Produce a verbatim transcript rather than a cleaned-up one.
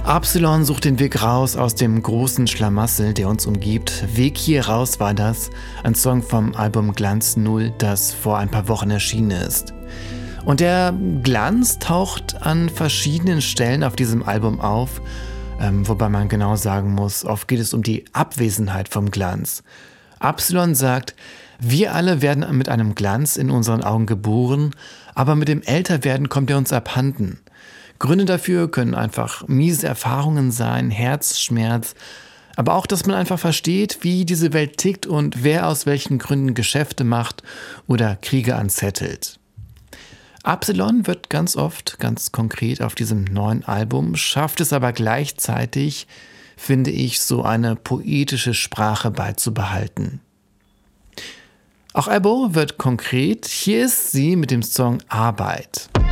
Absilon sucht den Weg raus aus dem großen Schlamassel, der uns umgibt. Weg hier raus war das, ein Song vom Album Glanz null, das vor ein paar Wochen erschienen ist. Und der Glanz taucht an verschiedenen Stellen auf diesem Album auf, ähm, wobei man genau sagen muss, oft geht es um die Abwesenheit vom Glanz. Absilon sagt, wir alle werden mit einem Glanz in unseren Augen geboren, aber mit dem Älterwerden kommt er uns abhanden. Gründe dafür können einfach miese Erfahrungen sein, Herzschmerz, aber auch, dass man einfach versteht, wie diese Welt tickt und wer aus welchen Gründen Geschäfte macht oder Kriege anzettelt. Absilon wird ganz oft, ganz konkret auf diesem neuen Album, schafft es aber gleichzeitig, finde ich, so eine poetische Sprache beizubehalten. Auch Abo wird konkret, hier ist sie mit dem Song Arbeit.